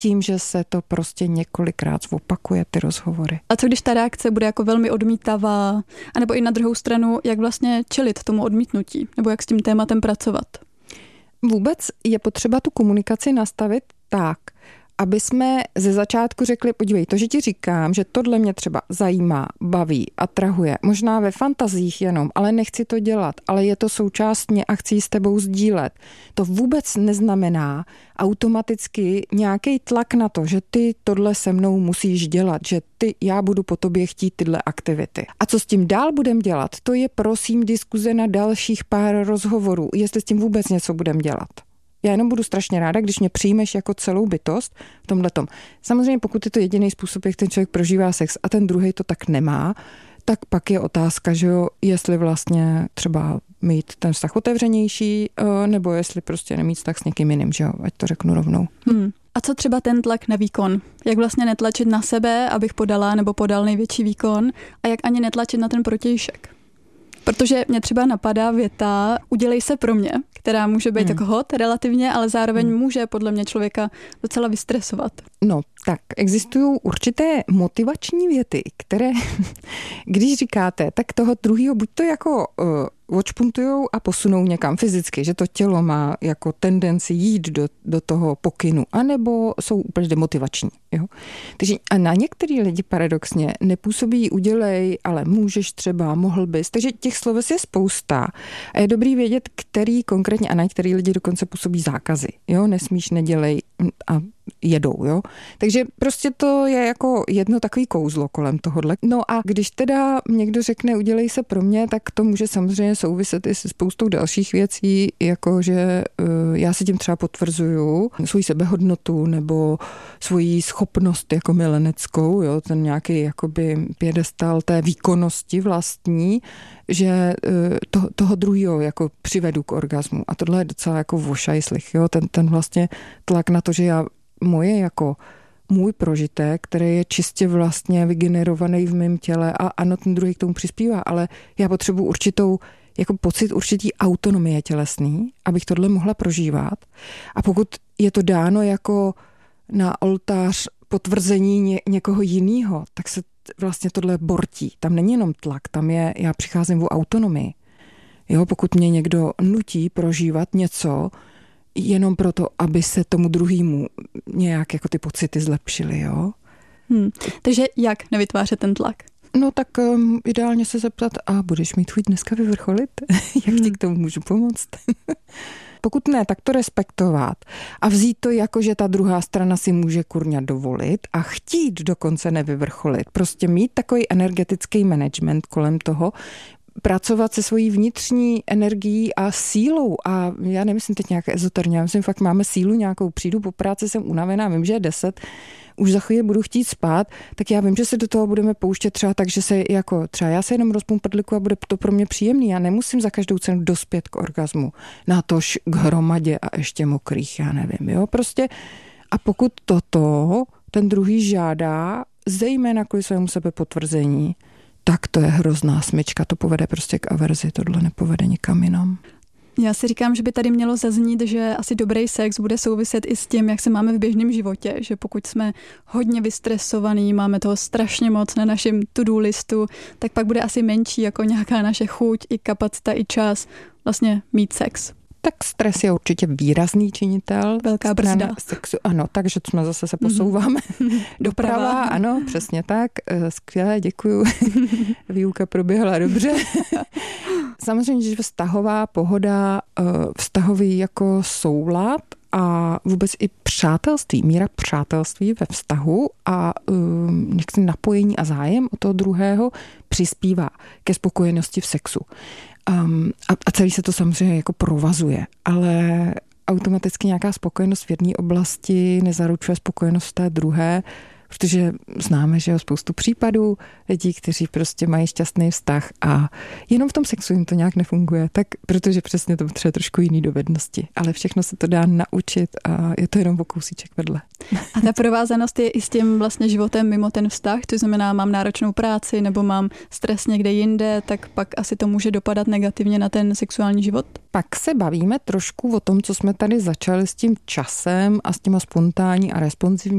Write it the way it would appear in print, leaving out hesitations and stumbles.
tím, že se to prostě několikrát opakuje, ty rozhovory. A co když ta reakce bude jako velmi odmítavá, anebo i na druhou stranu, jak vlastně čelit tomu odmítnutí, nebo jak s tím tématem pracovat? Vůbec je potřeba tu komunikaci nastavit tak, aby jsme ze začátku řekli, podívej, to, že ti říkám, že tohle mě třeba zajímá, baví, atrahuje, možná ve fantazích jenom, ale nechci to dělat, ale je to součást mě a chci s tebou sdílet. To vůbec neznamená automaticky nějaký tlak na to, že ty tohle se mnou musíš dělat, že já budu po tobě chtít tyhle aktivity. A co s tím dál budem dělat, to je prosím diskuze na dalších pár rozhovorů, jestli s tím vůbec něco budem dělat. Já jenom budu strašně ráda, když mě přijmeš jako celou bytost v tomhletom. Samozřejmě pokud je to jediný způsob, jak ten člověk prožívá sex a ten druhej to tak nemá, tak pak je otázka, že jo, jestli vlastně třeba mít ten vztah otevřenější, nebo jestli prostě nemít vztah s někým jiným, že jo, ať to řeknu rovnou. A co třeba ten tlak na výkon? Jak vlastně netlačit na sebe, abych podala nebo podal největší výkon, a jak ani netlačit na ten protějšek? Protože mě třeba napadá věta udělej se pro mě, která může být jako hot relativně, ale zároveň může podle mě člověka docela vystresovat. No, tak existují určité motivační věty, které, když říkáte, tak toho druhýho buď to jako odšpuntujou a posunou někam fyzicky, že to tělo má jako tendenci jít do toho pokynu, anebo jsou úplně demotivační. Jo? Takže a na některý lidi paradoxně nepůsobí udělej, ale můžeš třeba, mohl bys. Takže těch sloves je spousta a je dobrý vědět, který konkrétně a na některý lidi dokonce působí zákazy. Jo? Nesmíš, nedělej a jedou, jo. Takže prostě to je jako jedno takový kouzlo kolem tohohle. No a když teda někdo řekne udělej se pro mě, tak to může samozřejmě souviset i se spoustou dalších věcí, jako že já si tím třeba potvrzuju svoji sebehodnotu nebo svoji schopnost jako mileneckou, jo, ten nějaký jakoby piedestal té výkonnosti vlastní, že toho druhého jako přivedu k orgazmu. A tohle je docela jako vošajslich, jo, ten vlastně tlak na to, že já moje jako můj prožitek, který je čistě vlastně vygenerovaný v mém těle a ano, ten druhý k tomu přispívá, ale já potřebuji určitou jako pocit určitý autonomie tělesný, abych tohle mohla prožívat. A pokud je to dáno jako na oltář potvrzení někoho jiného, tak se vlastně tohle bortí. Tam není jenom tlak, tam je, já přicházím o autonomii. Jo, pokud mě někdo nutí prožívat něco, jenom proto, aby se tomu druhému nějak jako ty pocity zlepšily, jo. Takže jak nevytvářet ten tlak? No tak ideálně se zeptat, a budeš mít chuť dneska vyvrcholit? Jak ti k tomu můžu pomoct? Pokud ne, tak to respektovat a vzít to jako, že ta druhá strana si může kurňa dovolit a chtít dokonce nevyvrcholit. Prostě mít takový energetický management kolem toho, pracovat se svojí vnitřní energií a sílou. A já nemyslím teď nějaké ezoterně, já myslím, fakt máme sílu nějakou, přijdu po práci, jsem unavená, vím, že je 10, už za chvíli budu chtít spát, tak já vím, že se do toho budeme pouštět třeba tak, že se jako třeba já se jenom rozpům prdliku a bude to pro mě příjemný. Já nemusím za každou cenu dospět k orgazmu, natož k hromadě a ještě mokrých, já nevím, jo, prostě. A pokud toto ten druhý žádá, zejména kvůli svému sebepotvrzení, tak to je hrozná smyčka, to povede prostě k averzi, tohle nepovede nikam jinam. Já si říkám, že by tady mělo zaznít, že asi dobrý sex bude souviset i s tím, jak se máme v běžném životě, že pokud jsme hodně vystresovaní, máme toho strašně moc na našem to-do listu, tak pak bude asi menší jako nějaká naše chuť, i kapacita, i čas vlastně mít sex. Tak stres je určitě výrazný činitel. Velká brzda. Sexu. Ano, takže jsme zase se posouváme. Doprava, ano, přesně tak. Skvěle, děkuju. Výuka proběhla dobře. Samozřejmě, že vztahová pohoda, vztahový jako soulad a vůbec i přátelství, míra přátelství ve vztahu a napojení a zájem o toho druhého přispívá ke spokojenosti v sexu. A celý se to samozřejmě jako provazuje, ale automaticky nějaká spokojenost v jedné oblasti nezaručuje spokojenost v té druhé. Protože známe, že jo, spoustu případů lidí, kteří prostě mají šťastný vztah a jenom v tom sexu jim to nějak nefunguje, tak protože přesně to potřebuje trošku jiný dovednosti. Ale všechno se to dá naučit a je to jenom o kousíček vedle. A ta provázanost je i s tím vlastně životem mimo ten vztah, to znamená, mám náročnou práci nebo mám stres někde jinde, tak pak asi to může dopadat negativně na ten sexuální život? Pak se bavíme trošku o tom, co jsme tady začali s tím časem a s těma spontánní a responsivní